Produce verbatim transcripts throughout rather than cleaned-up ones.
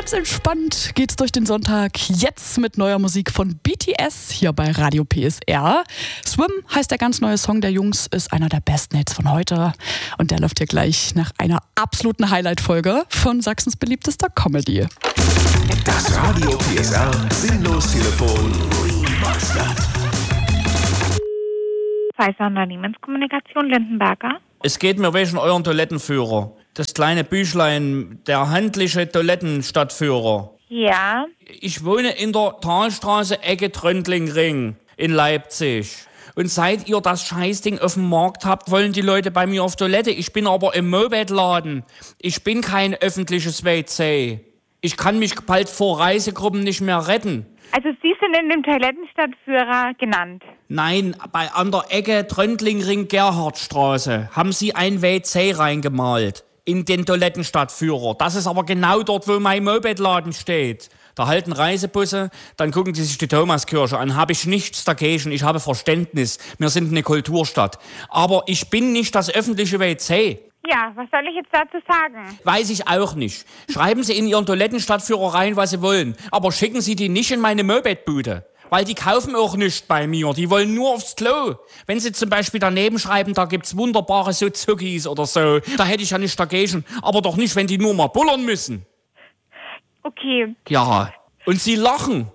Ganz entspannt geht's durch den Sonntag. Jetzt mit neuer Musik von B T S hier bei Radio P S R. Swim heißt der ganz neue Song der Jungs, ist einer der besten Hits von heute. Und der läuft hier gleich nach einer absoluten Highlight-Folge von Sachsens beliebtester Comedy. Das Radio P S R Sinnlos-Telefon Remastered. Pfizer Unternehmenskommunikation Lindenberger. Es geht mir wegen euren Toilettenführer. Das kleine Büchlein, der handliche Toilettenstadtführer. Ja. Ich wohne in der Talstraße, Ecke Tröndlingring in Leipzig. Und seit ihr das Scheißding auf dem Markt habt, wollen die Leute bei mir auf Toilette. Ich bin aber im Mopedladen. Ich bin kein öffentliches W C. Ich kann mich bald vor Reisegruppen nicht mehr retten. Also Sie sind in dem Toilettenstadtführer genannt? Nein, bei an der Ecke Tröndlingring-Gerhardstraße haben Sie ein W C reingemalt in den Toilettenstadtführer. Das ist aber genau dort, wo mein Mopedladen steht. Da halten Reisebusse, dann gucken die sich die Thomaskirche an. Habe ich nichts dagegen, ich habe Verständnis. Wir sind eine Kulturstadt. Aber ich bin nicht das öffentliche W C. Ja, was soll ich jetzt dazu sagen? Weiß ich auch nicht. Schreiben Sie in Ihren Toilettenstadtführer rein, was Sie wollen. Aber schicken Sie die nicht in meine Mopedbude. Weil die kaufen auch nichts bei mir. Die wollen nur aufs Klo. Wenn Sie zum Beispiel daneben schreiben, da gibt's wunderbare Suzukis oder so, da hätte ich ja nicht dagegen. Aber doch nicht, wenn die nur mal bullern müssen. Okay. Ja. Und Sie lachen.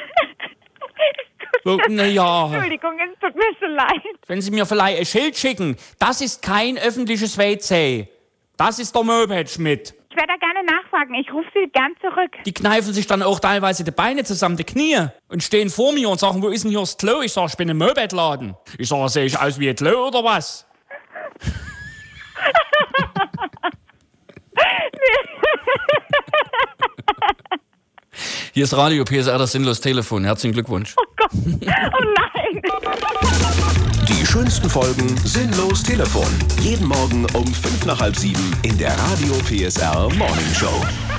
So, na ja. Entschuldigung, es tut mir so leid. Wenn Sie mir vielleicht ein Schild schicken, das ist kein öffentliches W C. Das ist der Moped-Schmidt. Ich werde da gerne nachfragen. Ich rufe Sie gern zurück. Die kneifen sich dann auch teilweise die Beine zusammen, die Knie, und stehen vor mir und sagen, wo ist denn hier das Klo? Ich sage, ich bin im Mopedladen. Ich sage, sehe ich aus wie ein Klo oder was? Hier ist Radio P S R, das Sinnlos-Telefon. Herzlichen Glückwunsch. Oh Gott, oh nein. Die schönsten Folgen Sinnlos-Telefon. Jeden Morgen um fünf nach halb sieben in der Radio P S R Morning Show.